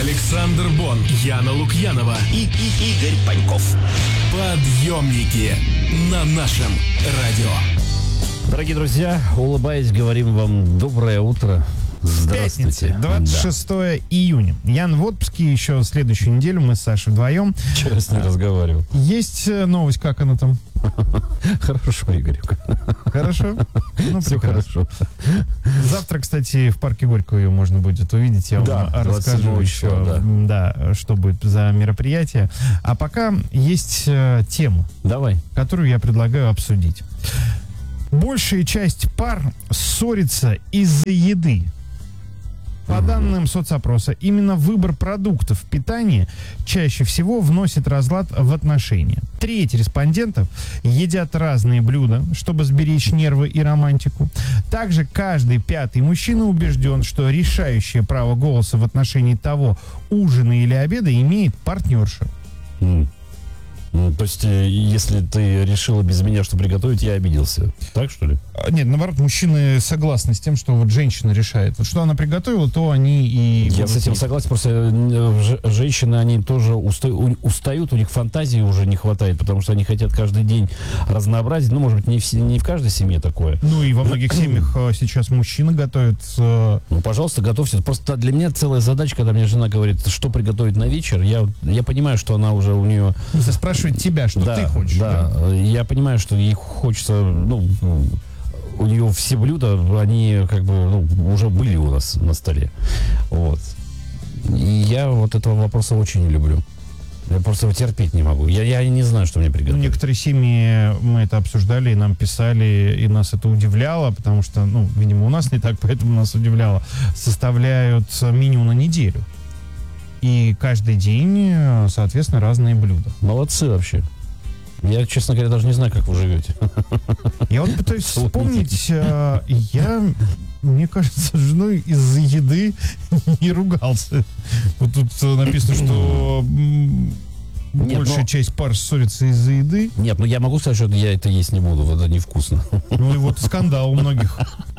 Александр Бон, Яна Лукьянова и Игорь Паньков. Подъемники на нашем радио. Дорогие друзья, улыбаясь, говорим вам доброе утро. Здравствуйте. Пятница, 26 июня. Ян в отпуске, еще следующую неделю мы с Сашей вдвоем. Вчера с ней разговаривал. Есть новость, как она там? Хорошо, Игорек. Хорошо? Ну, все хорошо. Завтра, кстати, в парке Горького ее можно будет увидеть. Я вам расскажу еще, да, что будет за мероприятие. А пока есть тема, которую я предлагаю обсудить. Большая часть пар ссорится из-за еды. По данным соцопроса, именно выбор продуктов питания чаще всего вносит разлад в отношения. Треть респондентов едят разные блюда, чтобы сберечь нервы и романтику. Также каждый пятый мужчина убежден, что решающее право голоса в отношении того, ужина или обеда, имеет партнерша. То есть, если ты решила без меня что приготовить, я обиделся. Так, что ли? Нет, наоборот, мужчины согласны с тем, что вот женщина решает. Вот что она приготовила, то они и... Я с этим согласен, просто женщины, они тоже устают, у них фантазии уже не хватает, потому что они хотят каждый день разнообразить. Ну, может быть, не в каждой семье такое. Ну, и во многих семьях сейчас мужчины готовят... Ну, пожалуйста, готовьте. Просто для меня целая задача, когда мне жена говорит, что приготовить на вечер, я понимаю, что она уже у нее... Спрашивает тебя, что ты хочешь. Да, я понимаю, что ей хочется, у нее все блюда, они как бы уже были у нас на столе. Вот. И я вот этого вопроса очень не люблю. Я просто его терпеть не могу. Я не знаю, что мне приготовить. Некоторые семьи, мы это обсуждали, и нам писали, и нас это удивляло, потому что, видимо, у нас не так, поэтому нас удивляло, составляют меню на неделю. И каждый день, соответственно, разные блюда. Молодцы вообще. Я, честно говоря, даже не знаю, как вы живете. Я вот пытаюсь вспомнить, мне кажется, с женой из-за еды не ругался. Вот тут написано, что большая часть пар ссорится из-за еды. Нет, я могу сказать, что я это есть не буду, вот это невкусно. Ну и вот скандал у многих.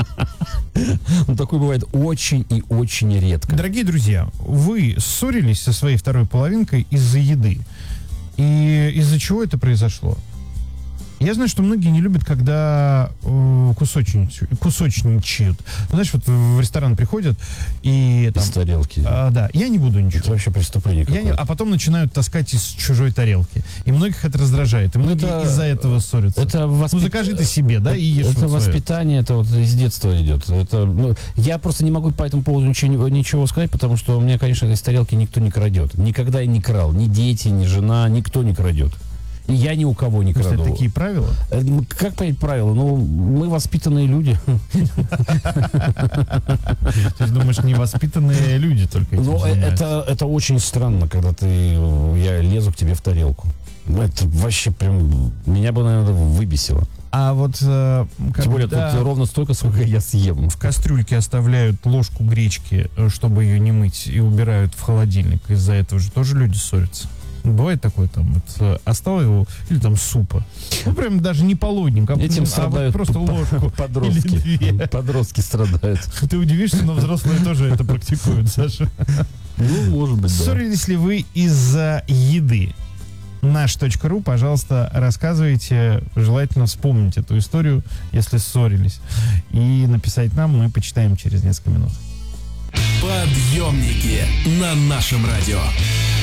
Такое бывает очень и очень редко. Дорогие друзья, вы ссорились со своей второй половинкой из-за еды. И из-за чего это произошло? Я знаю, что многие не любят, когда кусочничают. Знаешь, вот в ресторан приходят и... Из тарелки. Да, я не буду ничего. Это вообще преступление какое-то. А потом начинают таскать из чужой тарелки. И многих это раздражает. И многие из-за этого ссорятся. Это закажи ты себе, да, и ешь. Это воспитание, это вот из детства идет. Я просто не могу по этому поводу ничего сказать, потому что у меня, конечно, из тарелки никто не крадет. Никогда и не крал. Ни дети, ни жена, никто не крадет. И я ни у кого не краду. Это такие правила? Как понять правила? Мы воспитанные люди. Ты думаешь, невоспитанные люди только этим занимаются? Это очень странно, когда я лезу к тебе в тарелку. Это вообще прям меня бы, наверное, выбесило. А вот тем более тут ровно столько, сколько я съем. В кастрюльке оставляют ложку гречки, чтобы ее не мыть, и убирают в холодильник. Из-за этого же тоже люди ссорятся. Бывает такое, оставил его, или супа. Прям даже не полудник, этим страдают просто ложку. Подростки страдают. Ты удивишься, но взрослые тоже это практикуют, Саша. Может быть, да. Ссорились ли вы из-за еды? Наш.ру, пожалуйста, рассказывайте. Желательно вспомнить эту историю, если ссорились. И написать нам, мы почитаем через несколько минут. Подъемники на нашем радио.